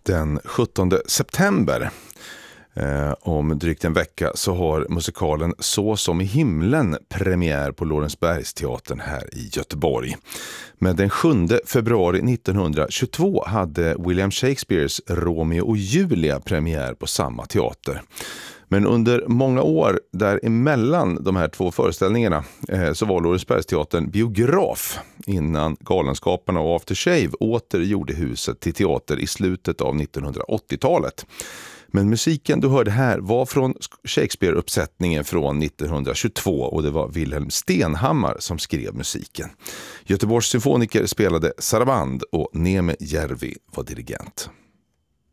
Den 17 september, om drygt en vecka, så har musikalen Så som i himlen premiär på Lorensbergsteatern här i Göteborg. Men den 7 februari 1922 hade William Shakespeares Romeo och Julia premiär på samma teater. Men under många år däremellan de här två föreställningarna så var Lorensbergsteatern biograf innan Galenskaparna och After Shave åter gjorde huset till teater i slutet av 1980-talet. Men musiken du hörde här var från Shakespeare-uppsättningen från 1922 och det var Wilhelm Stenhammar som skrev musiken. Göteborgs symfoniker spelade saraband och Neme Järvi var dirigent.